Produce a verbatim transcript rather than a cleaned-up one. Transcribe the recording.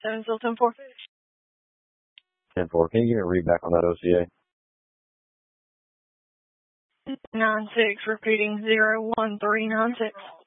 seven still ten four. ten four. Can you give me a read back on that O C A? nine six, repeating zero one three nine six.